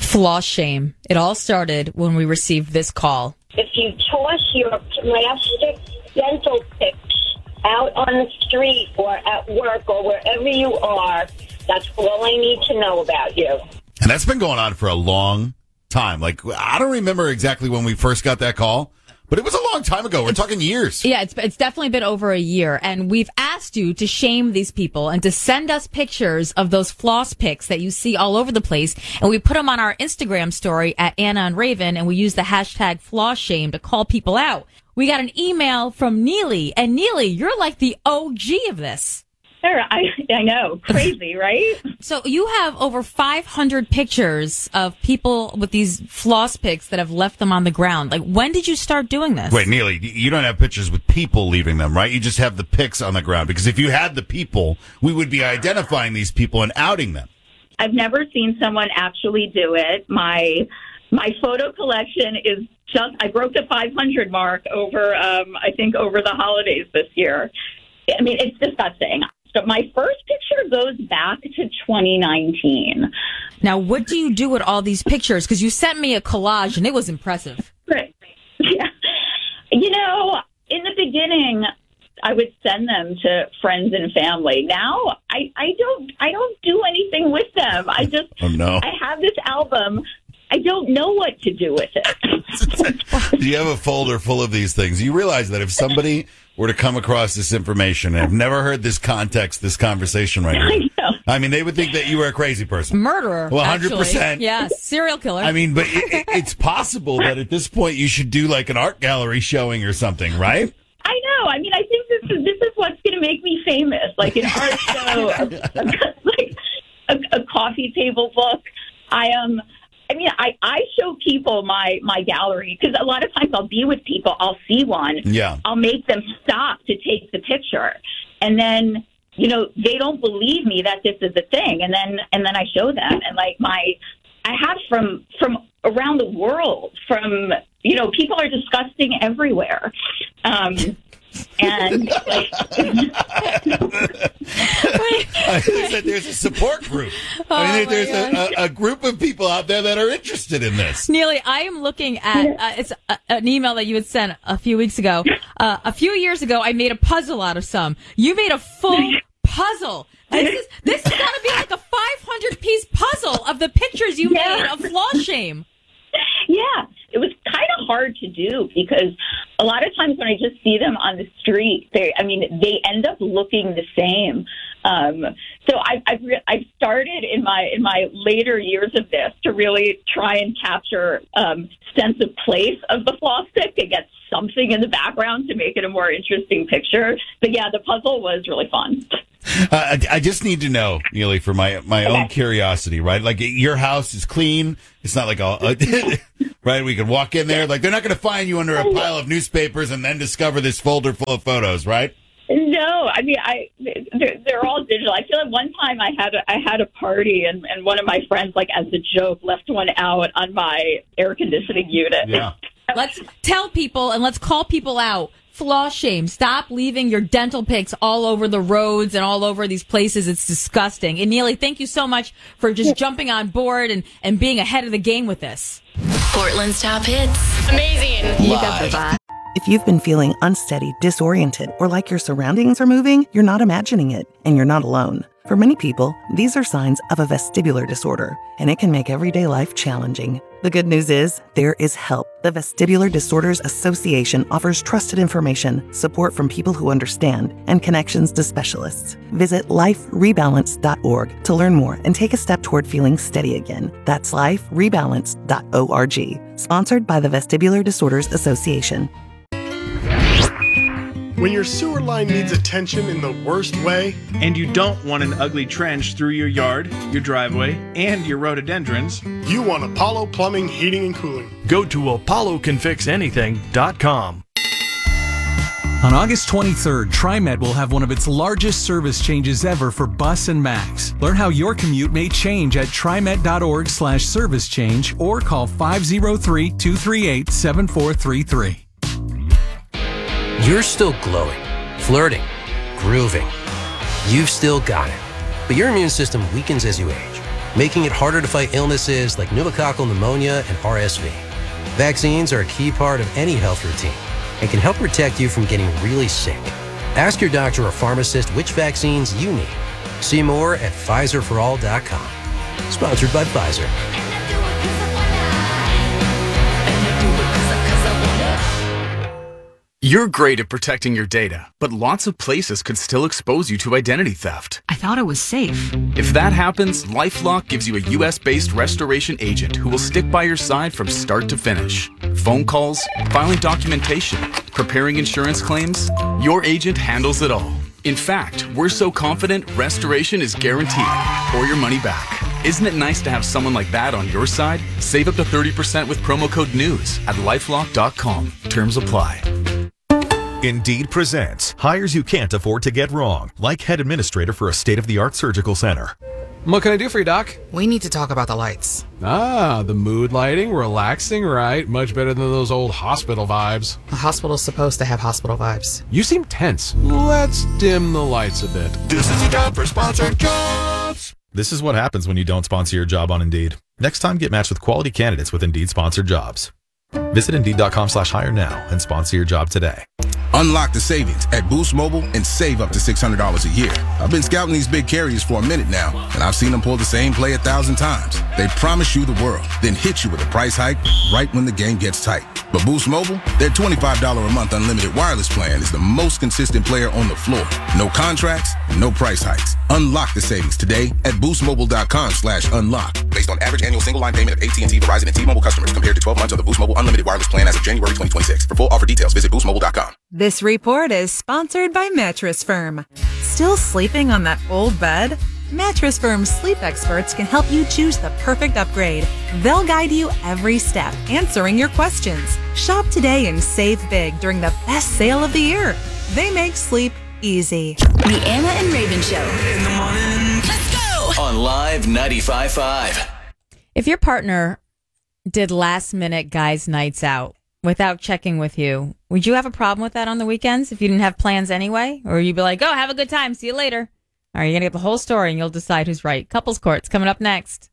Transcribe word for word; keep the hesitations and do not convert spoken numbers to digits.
Floss shame. It all started when we received this call. If you toss your plastic dental picks out on the street or at work or wherever you are, that's all I need to know about you. And that's been going on for a long time. Like, I don't remember exactly when we first got that call, but it was a long time ago. We're talking years. Yeah, it's it's definitely been over a year. And we've asked you to shame these people and to send us pictures of those floss pics that you see all over the place. And we put them on our Instagram story at Anna and Raven, and we use the hashtag floss shame to call people out. We got an email from Neely. And Neely, you're like the O G of this. Sure, I, I know. Crazy, right? So you have over five hundred pictures of people with these floss pics that have left them on the ground. Like, when did you start doing this? Wait, Neely, you don't have pictures with people leaving them, right? You just have the pics on the ground. Because if you had the people, we would be identifying these people and outing them. I've never seen someone actually do it. My my photo collection is just, I broke the five hundred mark over, um, I think, over the holidays this year. I mean, it's disgusting. So my first picture goes back to twenty nineteen. Now, what do you do with all these pictures? Because you sent me a collage, and it was impressive. Right. Yeah. You know, in the beginning, I would send them to friends and family. Now, I, I don't I don't do anything with them. I just oh, no. I have this album. I don't know what to do with it. You have a folder full of these things. You realize that if somebody were to come across this information and have never heard this context, this conversation right I here, know. I mean, they would think that you were a crazy person. Murderer. Well, one hundred percent. Actually. Yeah, serial killer. I mean, but it, it, it's possible that at this point you should do like an art gallery showing or something, right? I know. I mean, I think this is this is what's going to make me famous, like an art show, a, a, like a, a coffee table book. I am. Um, I mean, I, I show people my, my gallery because a lot of times I'll be with people, I'll see one, yeah. I'll make them stop to take the picture, and then, you know, they don't believe me that this is a thing, and then and then I show them, and like my, I have from from around the world, from, you know, people are disgusting everywhere. Um, and like, I said there's a support group. Oh, I mean, there's my a, a, a group of people out there that are interested in this. Neely, I am looking at uh, it's a, an email that you had sent a few weeks ago. Uh, a few years ago, I made a puzzle out of some. You made a full puzzle. This is this is gonna be like a five hundred piece puzzle of the pictures you Yeah. made of floss shame. Yeah, it was kind of hard to do because a lot of times when I just see them on the street, they, I mean, they end up looking the same. Um, so I've, I've, re- I've started in my in my later years of this to really try and capture um, sense of place of the floss pick and get something in the background to make it a more interesting picture. But yeah, the puzzle was really fun. Uh, I, I just need to know, Neely, for my my Okay. own curiosity, right? Like, your house is clean. It's not like a, a right. We can walk in there. Like, they're not going to find you under a pile of newspapers and then discover this folder full of photos, right? No, I mean, I they're, they're all digital. I feel like one time I had a, I had a party and, and one of my friends, like as a joke, left one out on my air conditioning unit. Yeah. Let's tell people and let's call people out. Floss shame. Stop leaving your dental pics all over the roads and all over these places. It's disgusting. And Neely, thank you so much for just jumping on board and, and being ahead of the game with this. Portland's top hits. Amazing. You got the vibe. If you've been feeling unsteady, disoriented, or like your surroundings are moving, you're not imagining it, and you're not alone. For many people, these are signs of a vestibular disorder, and it can make everyday life challenging. The good news is, there is help. The Vestibular Disorders Association offers trusted information, support from people who understand, and connections to specialists. Visit life rebalance dot org to learn more and take a step toward feeling steady again. That's life rebalance dot org. Sponsored by the Vestibular Disorders Association. When your sewer line needs attention in the worst way, and you don't want an ugly trench through your yard, your driveway, and your rhododendrons, you want Apollo Plumbing, Heating, and Cooling. Go to apollo can fix anything dot com. On August twenty-third, TriMet will have one of its largest service changes ever for Bus and Max. Learn how your commute may change at trimet dot org slash service change or call five oh three, two three eight, seven four three three. You're still glowing, flirting, grooving. You've still got it. But your immune system weakens as you age. making it harder to fight illnesses like pneumococcal pneumonia and R S V. Vaccines are a key part of any health routine and can help protect you from getting really sick. Ask your doctor or pharmacist which vaccines you need. See more at Pfizer for all dot com. Sponsored by Pfizer. You're great at protecting your data, but lots of places could still expose you to identity theft. I thought it was safe. If that happens, LifeLock gives you a U S-based restoration agent who will stick by your side from start to finish. Phone calls, filing documentation, preparing insurance claims, your agent handles it all. In fact, we're so confident restoration is guaranteed or your money back. Isn't it nice to have someone like that on your side? Save up to thirty percent with promo code NEWS at lifelock dot com. Terms apply. Indeed presents hires you can't afford to get wrong, like head administrator for a state-of-the-art surgical center. What can I do for you, Doc? We need to talk about the lights. Ah, the mood lighting, relaxing, right? Much better than those old hospital vibes. A hospital's supposed to have hospital vibes. You seem tense. Let's dim the lights a bit. This is a job for sponsored jobs. This is what happens when you don't sponsor your job on Indeed. Next time, get matched with quality candidates with Indeed sponsored jobs. Visit Indeed.com slash hire now and sponsor your job today. Unlock the savings at Boost Mobile and save up to six hundred dollars a year. I've been scouting these big carriers for a minute now, and I've seen them pull the same play a thousand times. They promise you the world, then hit you with a price hike right when the game gets tight. But Boost Mobile, their twenty-five dollars a month unlimited wireless plan is the most consistent player on the floor. No contracts, no price hikes. Unlock the savings today at boostmobile.com slash unlock. Based on average annual single line payment of A T and T, Verizon, and T-Mobile customers compared to twelve months of the Boost Mobile unlimited wireless plan as of January twenty twenty-six. For full offer details, visit boost mobile dot com. This report is sponsored by Mattress Firm. Still sleeping on that old bed? Mattress Firm's sleep experts can help you choose the perfect upgrade. They'll guide you every step, answering your questions. Shop today and save big during the best sale of the year. They make sleep easy. The Anna and Raven Show. In the morning. Let's go! On Live ninety-five point five. If your partner did last minute guys' nights out without checking with you, would you have a problem with that on the weekends if you didn't have plans anyway? Or you'd be like, oh, have a good time. See you later. All right, you're going to get the whole story and you'll decide who's right. Couples Court's coming up next.